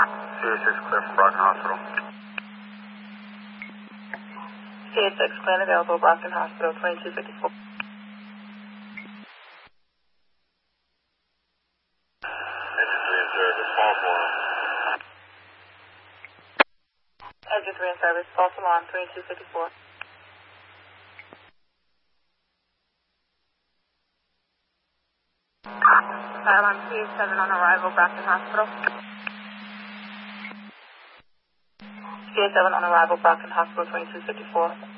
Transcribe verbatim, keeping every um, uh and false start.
C A six clear from Brockton Hospital. C A six plan available, Brockton Hospital, twenty-two fifty-four. Engine three in service, false alarm. Engine three in service, false alarm, twenty-two fifty-four. Fire alarm C A seven on arrival, Brockton Hospital. C A seven on arrival, Brockton Hospital, twenty-two fifty-four.